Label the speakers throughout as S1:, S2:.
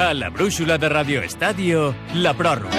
S1: A la brúixola de Radio Estadio, la pròrroga.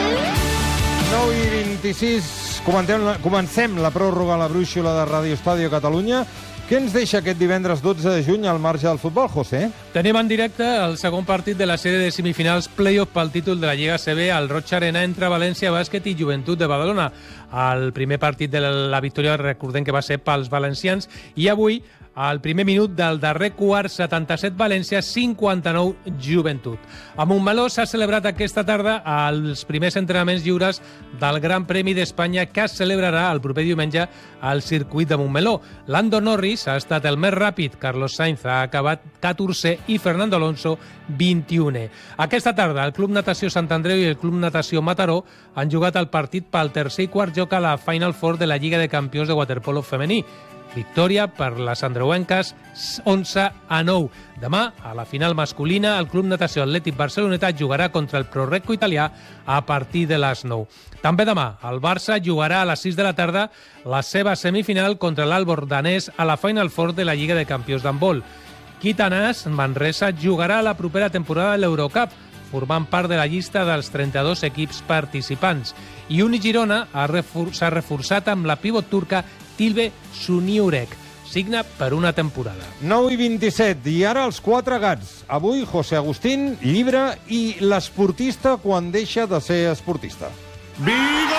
S2: 9:26, comencem la pròrroga a la brúixola de Radio Estadio Catalunya. Què ens deixa aquest divendres 12 de juny al marge del futbol, José?
S3: Tenim en directe el segon partit de la sèrie de semifinals play-off pel títol de la Lliga ACB al Roig Arena entre València Bàsquet i Joventut de Badalona. El primer partit de la victòria, recordem que va ser pels valencians, i avui, al primer minut del darrer quart, 77 València, 59 Joventut. A Montmeló s'ha celebrat aquesta tarda els primers entrenaments lliures del Gran Premi d'Espanya que es celebrarà el proper diumenge al circuit de Montmeló. Lando Norris ha estat el més ràpid, Carlos Sainz ha acabat 14è i Fernando Alonso 21è. Aquesta tarda el Club Natació Sant Andreu i el Club Natació Mataró han jugat el partit pel tercer i quart joc a la Final Four de la Lliga de Campions de waterpolo femení. Victòria per les andreuenques 11-9. Demà, a la final masculina, el Club Natació Atlètic Barceloneta jugarà contra el Prorecco italià a partir de les 9. També demà, el Barça jugarà a les 6 de la tarda la seva semifinal contra l'Albor danès a la Final Four de la Lliga de Campions d'handbol. Quitanas, Manresa, jugarà a la propera temporada de l'Eurocup, formant part de la llista dels 32 equips participants. I Uni Girona s'ha reforçat amb la pivot turca Tilbe Suniurek. Signa per una temporada.
S2: 9:27, i ara els quatre gats. Avui, José Agustín, llibre i l'esportista quan deixa de ser esportista.
S4: ¡Vigor!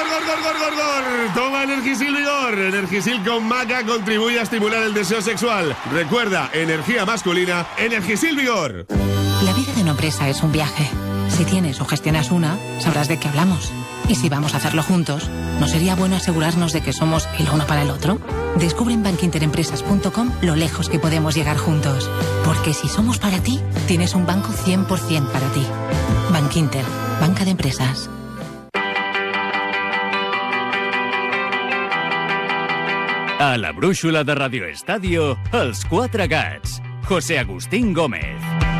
S4: Toma Energisil Vigor. Energisil con maca contribuye a estimular el deseo sexual. Recuerda, energía masculina, Energisil Vigor.
S5: La vida de una empresa es un viaje. Si tienes o gestionas una, sabrás de qué hablamos. Y si vamos a hacerlo juntos, ¿no sería bueno asegurarnos de que somos el uno para el otro? Descubre en bankinterempresas.com lo lejos que podemos llegar juntos. Porque si somos para ti, tienes un banco 100% para ti. Bankinter, banca de empresas.
S1: A la brúixola de Radio Estadio, els quatre gats. José Agustín Gómez.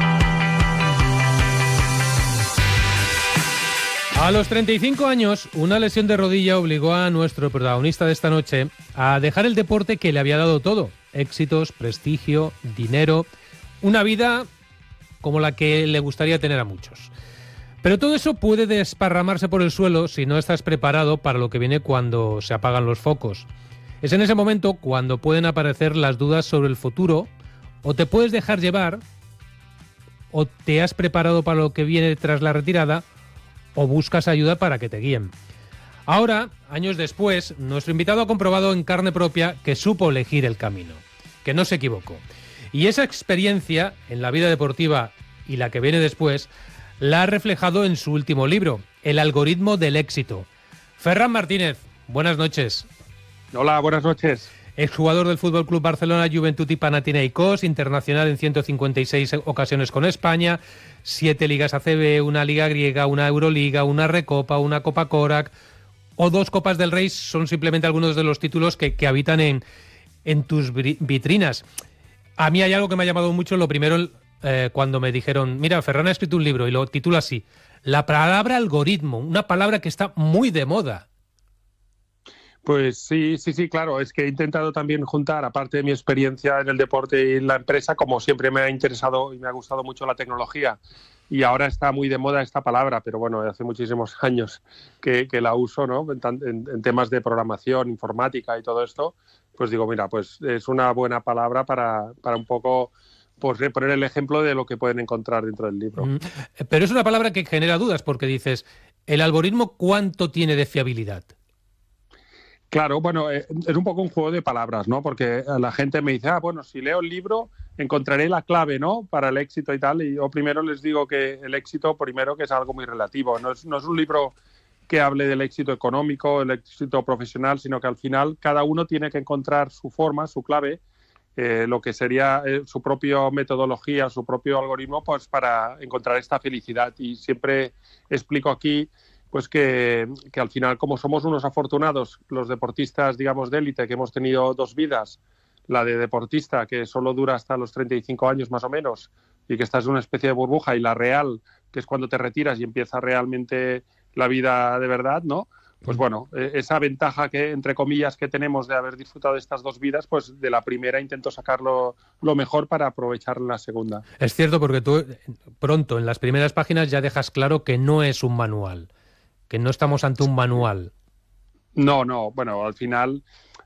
S3: A los 35 años, una lesión de rodilla obligó a nuestro protagonista de esta noche a dejar el deporte que le había dado todo. Éxitos, prestigio, dinero, una vida como la que le gustaría tener a muchos. Pero todo eso puede desparramarse por el suelo si no estás preparado para lo que viene cuando se apagan los focos. Es en ese momento cuando pueden aparecer las dudas sobre el futuro, o te puedes dejar llevar, o te has preparado para lo que viene tras la retirada, o buscas ayuda para que te guíen. Ahora, años después, nuestro invitado ha comprobado en carne propia que supo elegir el camino, que no se equivocó. Y esa experiencia en la vida deportiva y la que viene después, la ha reflejado en su último libro, El algoritmo del éxito. Ferran Martínez, buenas noches.
S6: Hola, buenas noches.
S3: Exjugador del Fútbol Club Barcelona, Joventut y Panathinaikos, internacional en 156 ocasiones con España, 7 ligas ACB, una liga griega, una Euroliga, una Recopa, una Copa Korak o 2 Copas del Rey son simplemente algunos de los títulos que habitan en tus vitrinas. A mí hay algo que me ha llamado mucho, lo primero, cuando me dijeron, mira, Ferran ha escrito un libro y lo titula así, la palabra algoritmo, una palabra que está muy de moda.
S6: Pues sí, claro. Es que he intentado también juntar, aparte de mi experiencia en el deporte y en la empresa, como siempre me ha interesado y me ha gustado mucho la tecnología. Y ahora está muy de moda esta palabra, pero bueno, hace muchísimos años que la uso, ¿no? En temas de programación, informática y todo esto. Pues digo, mira, pues es una buena palabra para un poco pues poner el ejemplo de lo que pueden encontrar dentro del libro.
S3: Pero es una palabra que genera dudas porque dices, ¿el algoritmo cuánto tiene de fiabilidad?
S6: Claro, bueno, es un poco un juego de palabras, ¿no? Porque la gente me dice, bueno, si leo el libro encontraré la clave, ¿no? Para el éxito y tal. Y yo primero les digo que el éxito, primero, que es algo muy relativo. No es un libro que hable del éxito económico, el éxito profesional, sino que al final cada uno tiene que encontrar su forma, su clave, lo que sería su propia metodología, su propio algoritmo, pues para encontrar esta felicidad. Y siempre explico aquí pues que al final, como somos unos afortunados, los deportistas, digamos, de élite, que hemos tenido 2 vidas, la de deportista, que solo dura hasta los 35 años más o menos, y que estás en una especie de burbuja, y la real, que es cuando te retiras y empieza realmente la vida de verdad, ¿no? pues bueno, esa ventaja que, entre comillas, que tenemos de haber disfrutado de estas dos vidas, pues de la primera intento sacarlo lo mejor para aprovechar la segunda.
S3: Es cierto, porque tú pronto, en las primeras páginas, ya dejas claro que no es un manual, que no estamos ante un manual.
S6: No, bueno, al final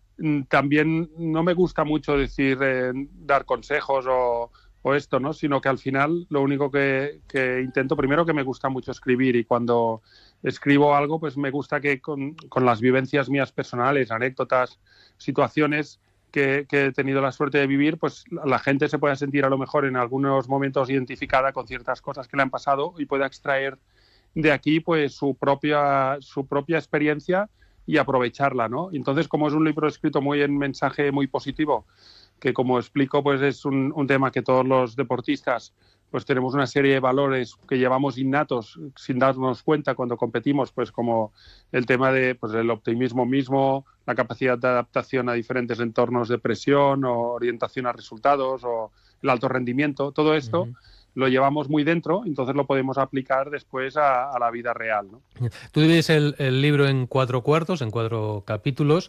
S6: también no me gusta mucho decir dar consejos o esto, ¿no? Sino que al final lo único que intento, primero que me gusta mucho escribir, y cuando escribo algo, pues me gusta que con las vivencias mías personales, anécdotas, situaciones que he tenido la suerte de vivir, pues la gente se pueda sentir a lo mejor en algunos momentos identificada con ciertas cosas que le han pasado y pueda extraer de aquí pues su propia experiencia y aprovecharla, ¿no? Entonces, como es un libro escrito muy en mensaje muy positivo, que como explico, pues es un tema que todos los deportistas pues tenemos una serie de valores que llevamos innatos sin darnos cuenta cuando competimos, pues como el tema de pues el optimismo mismo, la capacidad de adaptación a diferentes entornos de presión o orientación a resultados o el alto rendimiento, todo esto lo llevamos muy dentro, entonces lo podemos aplicar después a la vida real, ¿no?
S3: Tú divides el libro en 4 cuartos, en 4 capítulos,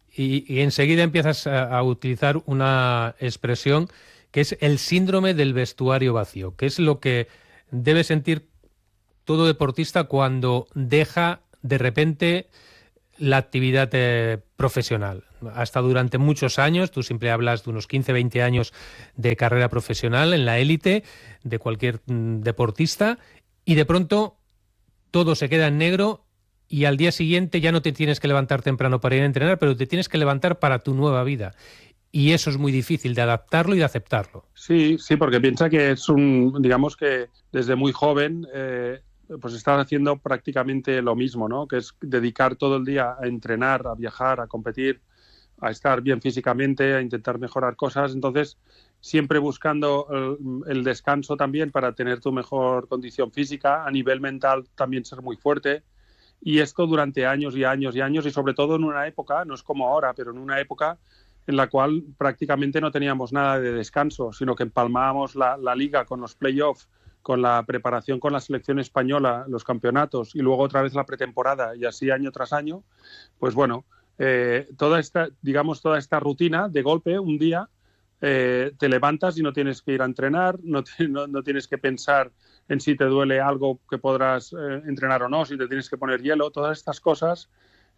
S3: y enseguida empiezas a utilizar una expresión que es el síndrome del vestuario vacío, que es lo que debe sentir todo deportista cuando deja de repente la actividad profesional. Hasta durante muchos años, tú siempre hablas de unos 15, 20 años de carrera profesional en la élite de cualquier deportista, y de pronto todo se queda en negro y al día siguiente ya no te tienes que levantar temprano para ir a entrenar, pero te tienes que levantar para tu nueva vida. Y eso es muy difícil de adaptarlo y de aceptarlo.
S6: Sí, porque piensa que es digamos que desde muy joven pues estás haciendo prácticamente lo mismo, ¿no? Que es dedicar todo el día a entrenar, a viajar, a competir, a estar bien físicamente, a intentar mejorar cosas. Entonces, siempre buscando el descanso también para tener tu mejor condición física, a nivel mental también ser muy fuerte. Y esto durante años y años y años, y sobre todo en una época, no es como ahora, pero en una época en la cual prácticamente no teníamos nada de descanso, sino que empalmábamos la liga con los playoffs, con la preparación con la selección española, los campeonatos, y luego otra vez la pretemporada, y así año tras año. Pues bueno, toda esta rutina, de golpe, un día, te levantas y no tienes que ir a entrenar, no tienes que pensar en si te duele algo que podrás entrenar o no, si te tienes que poner hielo, todas estas cosas.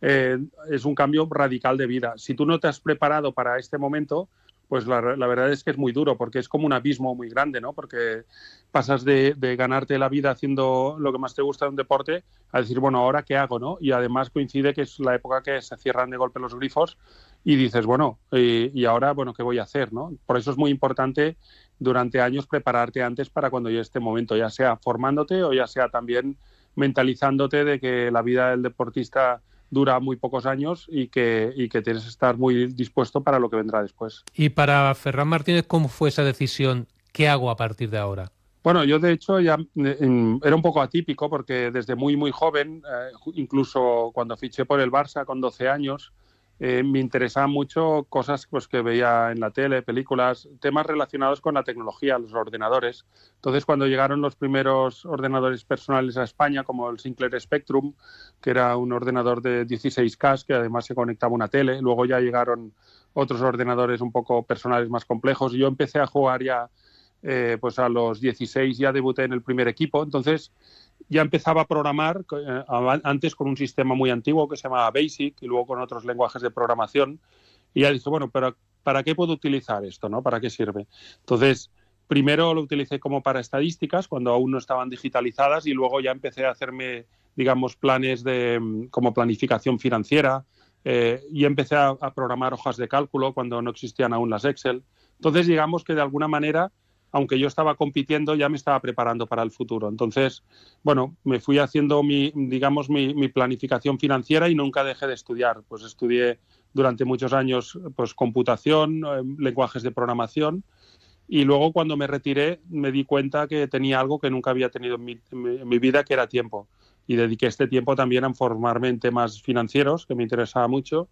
S6: Es un cambio radical de vida. Si tú no te has preparado para este momento, pues la verdad es que es muy duro, porque es como un abismo muy grande, ¿no? Porque pasas de ganarte la vida haciendo lo que más te gusta de un deporte a decir, bueno, ¿ahora qué hago, no? Y además coincide que es la época que se cierran de golpe los grifos y dices, bueno, y ahora, bueno, ¿qué voy a hacer, no? Por eso es muy importante durante años prepararte antes para cuando llegue este momento, ya sea formándote o ya sea también mentalizándote de que la vida del deportista dura muy pocos años y que tienes que estar muy dispuesto para lo que vendrá después.
S3: Y para Ferran Martínez, ¿cómo fue esa decisión? ¿Qué hago a partir de ahora?
S6: Bueno, yo de hecho ya era un poco atípico porque desde muy, muy joven, incluso cuando fiché por el Barça con 12 años, me interesaban mucho cosas pues, que veía en la tele, películas, temas relacionados con la tecnología, los ordenadores. Entonces, cuando llegaron los primeros ordenadores personales a España, como el Sinclair Spectrum, que era un ordenador de 16K, que además se conectaba a una tele, luego ya llegaron otros ordenadores un poco personales más complejos, y yo empecé a jugar ya, pues a los 16 ya debuté en el primer equipo. Entonces, ya empezaba a programar antes con un sistema muy antiguo que se llamaba BASIC y luego con otros lenguajes de programación, y ya dije, bueno, pero ¿para qué puedo utilizar esto, no? ¿Para qué sirve? Entonces, primero lo utilicé como para estadísticas cuando aún no estaban digitalizadas, y luego ya empecé a hacerme, digamos, planes como planificación financiera, y empecé a programar hojas de cálculo cuando no existían aún las Excel. Entonces, digamos que de alguna manera, aunque yo estaba compitiendo, ya me estaba preparando para el futuro. Entonces, bueno, me fui haciendo mi planificación financiera y nunca dejé de estudiar. Pues estudié durante muchos años pues computación, lenguajes de programación, y luego cuando me retiré me di cuenta que tenía algo que nunca había tenido en mi vida, que era tiempo. Y dediqué este tiempo también a formarme en temas financieros, que me interesaba mucho,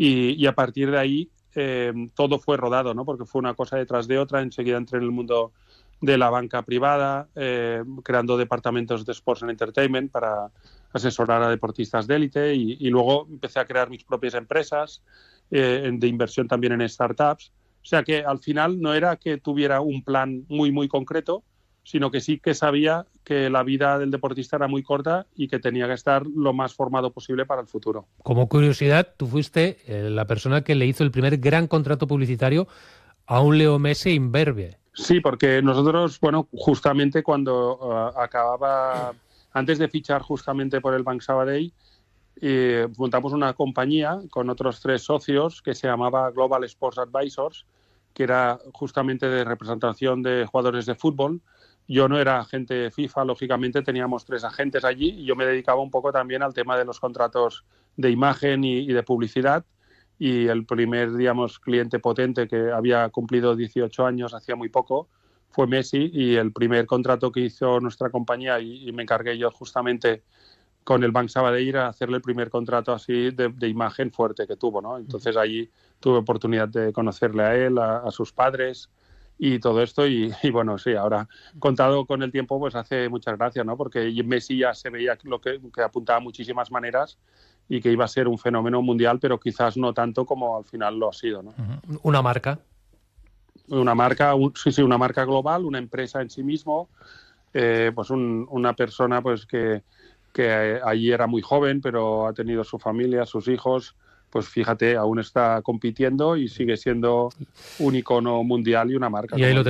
S6: y a partir de ahí todo fue rodado, ¿no? Porque fue una cosa detrás de otra. Enseguida entré en el mundo de la banca privada, creando departamentos de Sports and Entertainment para asesorar a deportistas de élite y luego empecé a crear mis propias empresas de inversión también en startups. O sea que al final no era que tuviera un plan muy, muy concreto, sino que sí que sabía que la vida del deportista era muy corta y que tenía que estar lo más formado posible para el futuro.
S3: Como curiosidad, tú fuiste la persona que le hizo el primer gran contrato publicitario a un Leo Messi imberbe.
S6: Sí, porque nosotros, bueno, justamente cuando acababa, antes de fichar justamente por el Banc Sabadell, montamos una compañía con otros 3 socios que se llamaba Global Sports Advisors, que era justamente de representación de jugadores de fútbol. Yo no era agente FIFA, lógicamente teníamos 3 agentes allí y yo me dedicaba un poco también al tema de los contratos de imagen y de publicidad. Y el primer, digamos, cliente potente que había cumplido 18 años hacía muy poco fue Messi, y el primer contrato que hizo nuestra compañía y me encargué yo justamente con el Banc Sabadell a hacerle el primer contrato así de imagen fuerte que tuvo, ¿no? Entonces allí tuve oportunidad de conocerle a él, a sus padres y todo esto y bueno, sí, ahora contado con el tiempo pues hace muchas gracias, ¿no? Porque Messi ya se veía lo que apuntaba a muchísimas maneras y que iba a ser un fenómeno mundial, pero quizás no tanto como al final lo ha sido, ¿no?
S3: ¿Una marca?
S6: Una marca, sí, una marca global, una empresa en sí mismo, pues una persona pues que allí era muy joven, pero ha tenido su familia, sus hijos, pues fíjate, aún está compitiendo y sigue siendo un icono mundial y una marca.
S3: Y ahí lo